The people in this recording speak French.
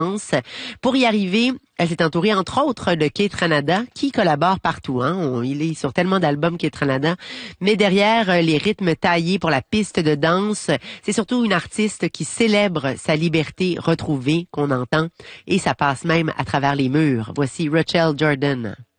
Pour y arriver, elle s'est entourée, entre autres, de Keith Ranada, qui collabore partout. Il est sur tellement d'albums, Keith Ranada. Mais derrière les rythmes taillés pour la piste de danse, c'est surtout une artiste qui célèbre sa liberté retrouvée qu'on entend. Et ça passe même à travers les murs. Voici Rachel Jordan.